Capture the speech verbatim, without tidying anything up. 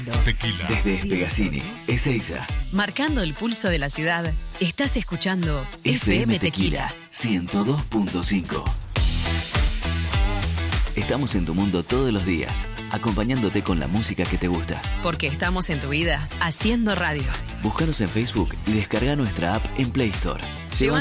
Tequila. Desde Espegasini, Ezeiza. Marcando el pulso de la ciudad, estás escuchando F M Tequila ciento dos punto cinco. Estamos en tu mundo todos los días, acompañándote con la música que te gusta. Porque estamos en tu vida, haciendo radio. Búscanos en Facebook y descarga nuestra app en Play Store. Lleva